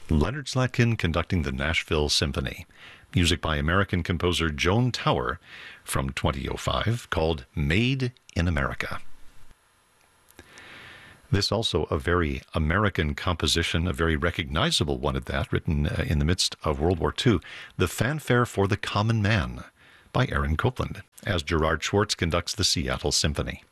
Leonard Slatkin conducting the Nashville Symphony. Music by American composer Joan Tower from 2005 called Made in America. This also a very American composition, a very recognizable one at that, written in the midst of World War II, The Fanfare for the Common Man by Aaron Copland, as Gerard Schwartz conducts the Seattle Symphony.